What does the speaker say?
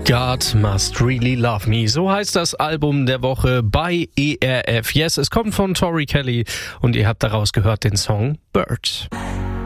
God Must Really Love Me. So heißt das Album der Woche bei ERF Yes. Es kommt von Tori Kelly und ihr habt daraus gehört den Song Bird.